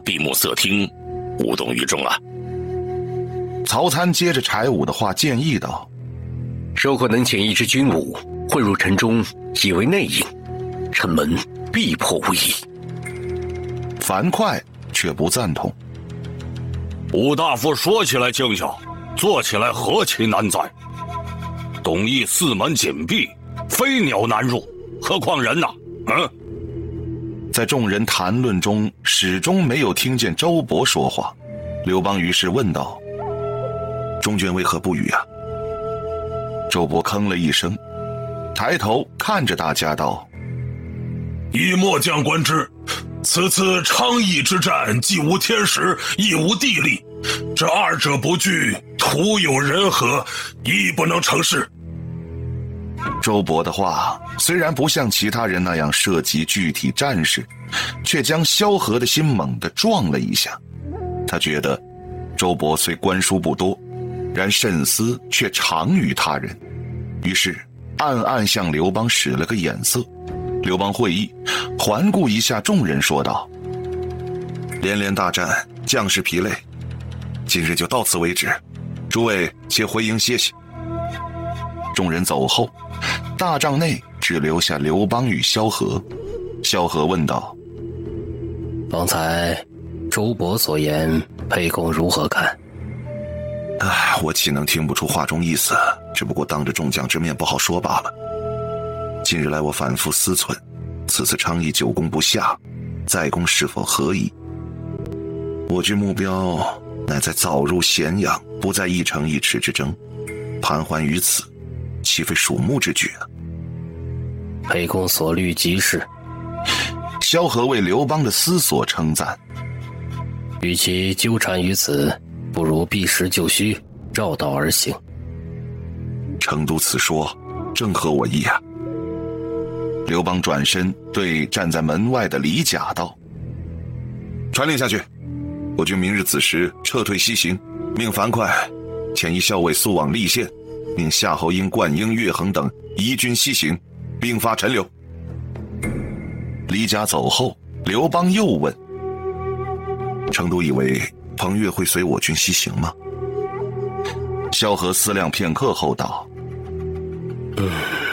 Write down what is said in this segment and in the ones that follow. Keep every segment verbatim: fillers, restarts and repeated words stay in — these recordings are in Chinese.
闭目塞听，无动于衷啊。 曹参接着柴武的话建议道： 如果能遣一支军伍混入城中，以为内应，城门必破无疑。 樊哙却不赞同。 吴大夫说起来轻巧，做起来何其难哉！董邑四门紧闭，飞鸟难入，何况人呐、啊？嗯。 在众人谈论中，始终没有听见周勃说话。刘邦于是问道：中军为何不语啊？周勃吭了一声，抬头看着大家道： 以末将观之，此次昌邑之战，既无天时，亦无地利，这二者不具，徒有人和，亦不能成事。 周勃的话虽然不像其他人那样涉及具体战事，却将萧何的心猛地撞了一下。他觉得周勃虽官书不多，然慎思却长于他人，于是暗暗向刘邦使了个眼色。刘邦会意，环顾一下众人说道：连连大战，将士疲累，今日就到此为止，诸位且回营歇息。众人走后，大帐内只留下刘邦与萧何。萧何问道： 方才周勃所言，沛公如何看？ 唉，我岂能听不出话中意思，只不过当着众将之面不好说罢了。近日来我反复思忖，此次昌邑久攻不下，再攻是否合宜？我军目标乃在早入咸阳，不在一城一池之争，盘桓于此，岂非鼠目之举啊？ 沛公所虑极是。 萧何为刘邦的思索称赞： 与其纠缠于此，不如避实就虚，绕道而行。 程都此说正合我意啊。刘邦转身对站在门外的李甲道：传令下去，我军明日子时撤退西行，命樊哙遣一校尉速往溧县，命夏侯婴、灌婴、乐衡等移军西行，兵发陈留。李甲走后，刘邦又问：程都以为彭越会随我军西行吗？萧何思量片刻后道： 嗯，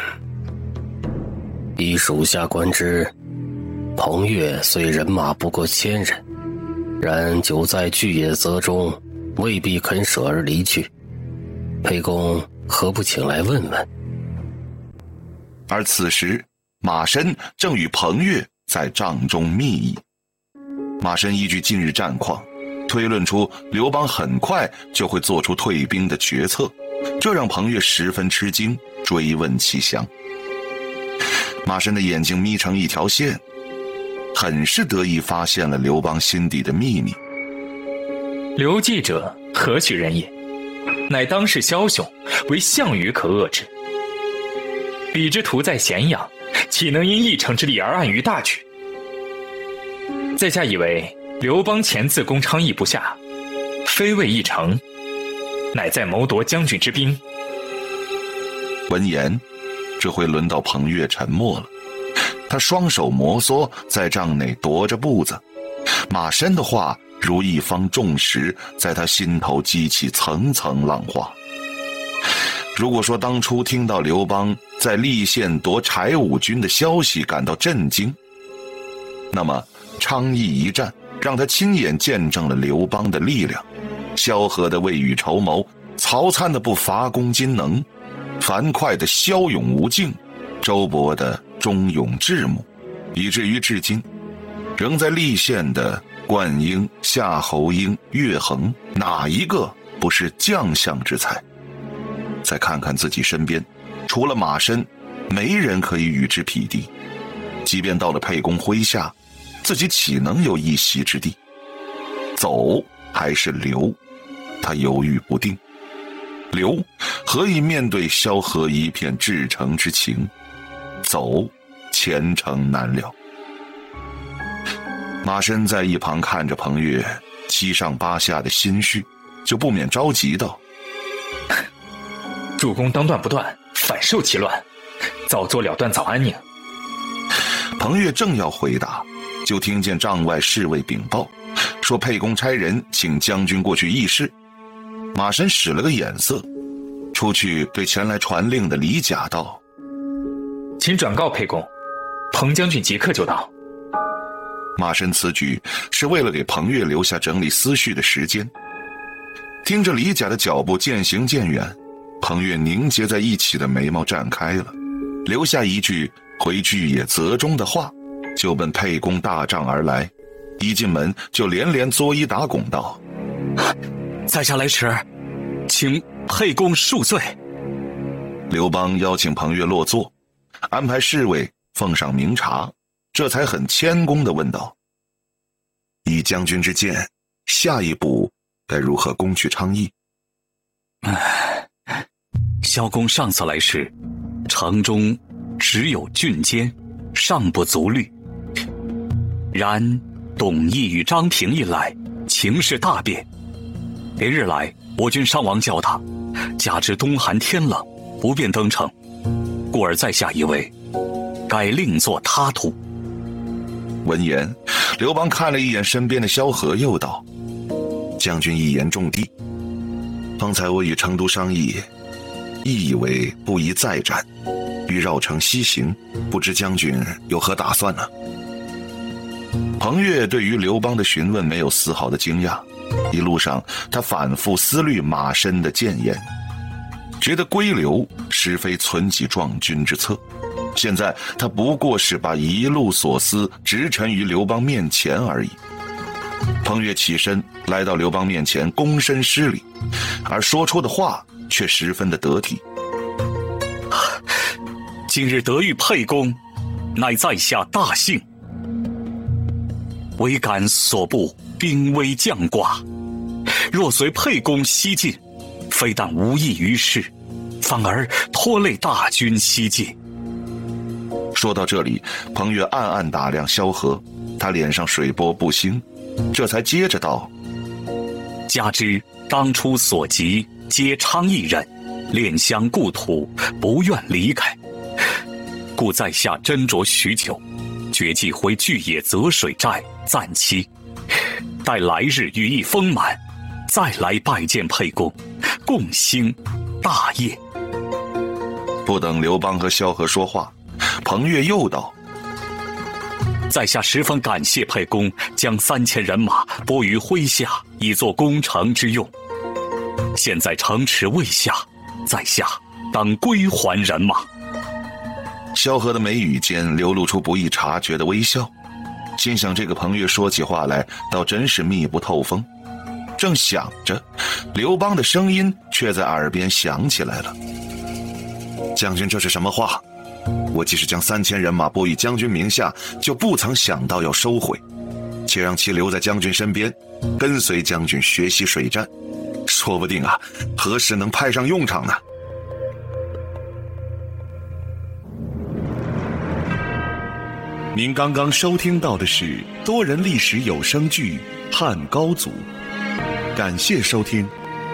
依属下观之，彭越虽人马不过千人，然久在巨野泽中，未必肯舍而离去。沛公何不请来问问？ 而此时马申正与彭越在帐中密议。马申依据近日战况，推论出刘邦很快就会做出退兵的决策，这让彭越十分吃惊，追问其详。马申的眼睛眯成一条线，很是得意发现了刘邦心底的秘密。 刘季者何许人也？乃当世枭雄，为项羽可遏之。彼之徒在咸阳，岂能因一城之力而安于大局？在下以为刘邦前次攻昌邑不下，非为一城，乃在谋夺将军之兵。 闻言，这回轮到彭越沉默了。他双手摩挲在帐内踱着步子，马申的话如一方重石，在他心头激起层层浪花。如果说当初听到刘邦在溧县夺柴武军的消息感到震惊，那么昌邑一战让他亲眼见证了刘邦的力量，萧何的未雨绸缪，曹参的不伐功金能，樊哙的骁勇无尽，周勃的忠勇智谋，以至于至今仍在溧县的灌婴、夏侯婴、乐衡，哪一个不是将相之才？再看看自己身边，除了马申，没人可以与之匹敌。即便到了沛公麾下，自己岂能有一席之地？走还是留？他犹豫不定。留，何以面对萧何一片至诚之情？走，前程难料。马申在一旁看着彭越七上八下的心绪，就不免着急道： 主公当断不断，反受其乱，早做了断早安宁。 彭越正要回答， 就听见帐外侍卫禀报，说沛公差人请将军过去议事。马申使了个眼色，出去对前来传令的李甲道： 请转告沛公，彭将军即刻就到。 马申此举是为了给彭越留下整理思绪的时间。听着李甲的脚步渐行渐远，彭越凝结在一起的眉毛绽开了，留下一句回巨野泽中的话，就奔沛公大帐而来。一进门就连连作揖打拱道： 在下来迟，请沛公恕罪。 刘邦邀请彭越落座，安排侍卫奉上名茶，这才很谦恭地问道：以将军之见，下一步该如何攻取昌邑？ 唉，萧公上次来时，城中只有郡监，尚不足虑。然董翳与张平一来，情势大变。连日来，我军伤亡较大，加之冬寒天冷，不便登城，故而在下以为，该另作他途。 闻言，刘邦看了一眼身边的萧何，又道：将军一言中的。方才我与成都商议，亦以为不宜再战，欲绕城西行，不知将军有何打算呢？彭越对于刘邦的询问没有丝毫的惊讶，一路上他反复思虑马申的谏言，觉得归刘实非存己壮军之策。现在他不过是把一路所思直陈于刘邦面前而已。彭越起身来到刘邦面前，躬身施礼，而说出的话却十分的得体。 今日得遇沛公，乃在下大幸。唯感所部兵危将寡，若随沛公西进，非但无益于事，反而拖累大军西进。 说到这里，彭越暗暗打量萧何，他脸上水波不兴，这才接着道： 加之当初所及皆昌邑人，恋乡故土，不愿离开，故在下斟酌许久，决计回巨野泽水寨暂期，待来日羽翼丰满，再来拜见沛公，共兴大业。 不等刘邦和萧何说话，彭越又道： 在下十分感谢沛公将三千人马拨于麾下，以作攻城之用。现在城池未下，在下当归还人马。 萧何的眉宇间流露出不易察觉的微笑，心想这个彭越说起话来倒真是密不透风。正想着，刘邦的声音却在耳边响起来了：将军这是什么话？我即使将三千人马拨于将军名下，就不曾想到要收回，且让其留在将军身边，跟随将军学习水战，说不定啊，何时能派上用场呢？ 您刚刚收听到的是多人历史有声剧《汉高祖》，感谢收听。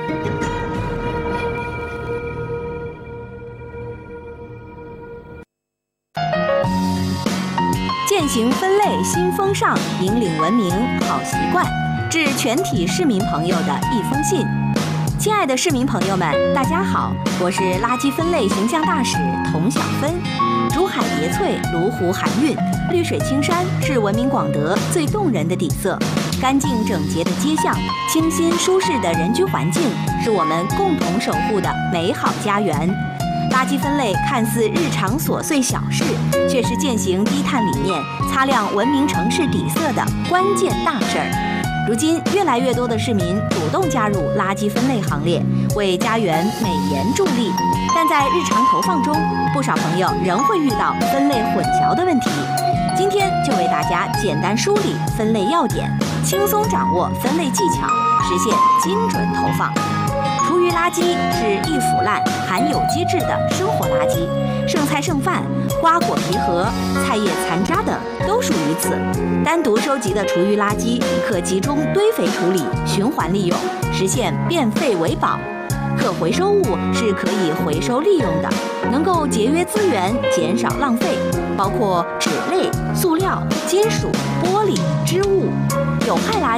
践行分类新风尚，引领文明好习惯，致全体市民朋友的一封信。亲爱的市民朋友们，大家好，我是垃圾分类形象大使童小芬。竹海叠翠，芦湖含韵，绿水青山是文明广德最动人的底色。干净整洁的街巷，清新舒适的人居环境，是我们共同守护的美好家园。垃圾分类看似日常琐碎小事，却是践行低碳理念、擦亮文明城市底色的关键大事儿。如今，越来越多的市民主动加入垃圾分类行列，为家园美颜助力。但在日常投放中，不少朋友仍会遇到分类混淆的问题。今天就为大家简单梳理分类要点，轻松掌握分类技巧，实现精准投放。厨余垃圾是易腐烂、含有机质的生活垃圾，剩菜剩饭、瓜果皮核、菜叶残渣等都属于此。单独收集的厨余垃圾可集中堆肥处理、循环利用，实现变废为宝。可回收物是可以回收利用的，能够节约资源、减少浪费，包括纸类类、塑料、金属、玻璃、织物。有害垃